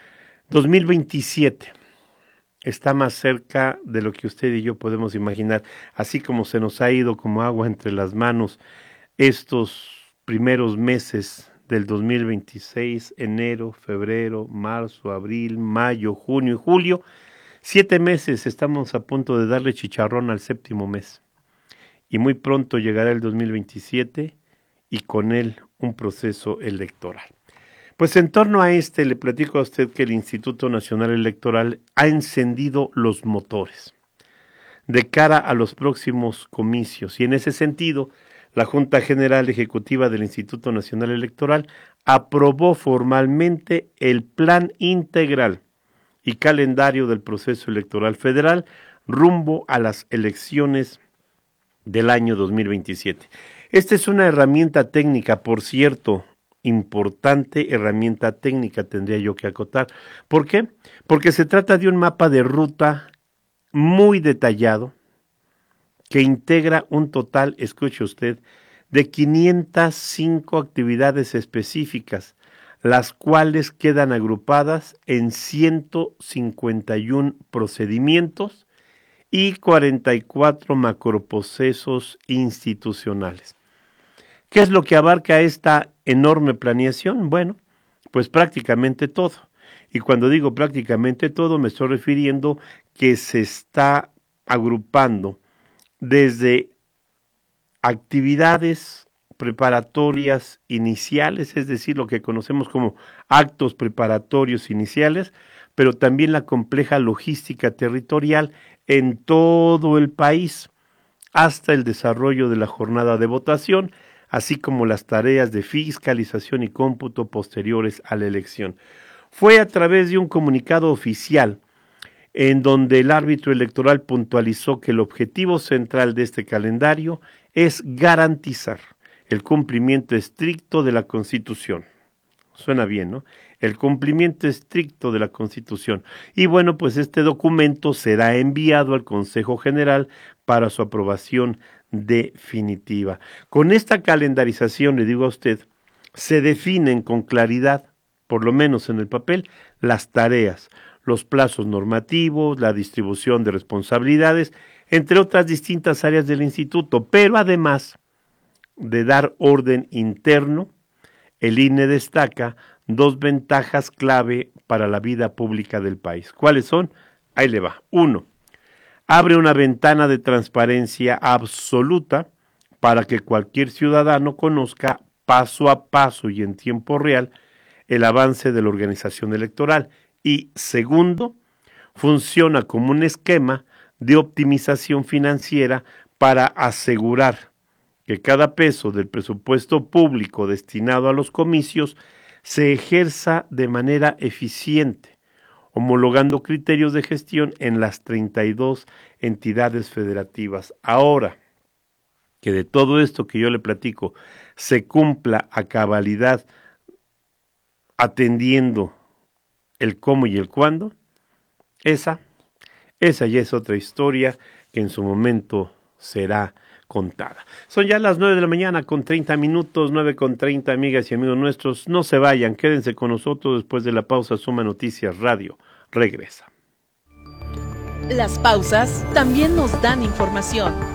2027 está más cerca de lo que usted y yo podemos imaginar, así como se nos ha ido como agua entre las manos estos primeros meses del 2026, enero, febrero, marzo, abril, mayo, junio y julio. 7 meses estamos a punto de darle chicharrón al 7º mes. Y muy pronto llegará el 2027 y con él un proceso electoral. Pues en torno a le platico a usted que el Instituto Nacional Electoral ha encendido los motores de cara a los próximos comicios. Y en ese sentido, la Junta General Ejecutiva del Instituto Nacional Electoral aprobó formalmente el Plan Integral y Calendario del Proceso Electoral Federal rumbo a las elecciones del año 2027. Esta es una herramienta técnica, por cierto, importante herramienta técnica, tendría yo que acotar. ¿Por qué? Porque se trata de un mapa de ruta muy detallado, que integra un total, escuche usted, de 505 actividades específicas, las cuales quedan agrupadas en 151 procedimientos y 44 macroprocesos institucionales. ¿Qué es lo que abarca esta enorme planeación? Bueno, pues prácticamente todo. Y cuando digo prácticamente todo, me estoy refiriendo que se está agrupando desde actividades preparatorias iniciales, es decir, lo que conocemos como actos preparatorios iniciales, pero también la compleja logística territorial en todo el país, hasta el desarrollo de la jornada de votación, así como las tareas de fiscalización y cómputo posteriores a la elección. Fue a través de un comunicado oficial en donde el árbitro electoral puntualizó que el objetivo central de este calendario es garantizar el cumplimiento estricto de la Constitución. Suena bien, ¿no? El cumplimiento estricto de la Constitución. Y bueno, pues este documento será enviado al Consejo General para su aprobación definitiva. Con esta calendarización, le digo a usted, se definen con claridad, por lo menos en el papel, las tareas, los plazos normativos, la distribución de responsabilidades, entre otras distintas áreas del instituto, pero además de dar orden interno, el INE destaca 2 ventajas clave para la vida pública del país. ¿Cuáles son? Ahí le va. 1. Abre una ventana de transparencia absoluta para que cualquier ciudadano conozca paso a paso y en tiempo real el avance de la organización electoral. Y segundo, funciona como un esquema de optimización financiera para asegurar que cada peso del presupuesto público destinado a los comicios se ejerza de manera eficiente, homologando criterios de gestión en las 32 entidades federativas. Ahora que de todo esto que yo le platico se cumpla a cabalidad, atendiendo el cómo y el cuándo, esa ya es otra historia que en su momento será contada. Son ya las 9 de la mañana con 30 minutos, 9:30, amigas y amigos nuestros. No se vayan, quédense con nosotros después de la pausa. Suma Noticias Radio regresa. Las pausas también nos dan información.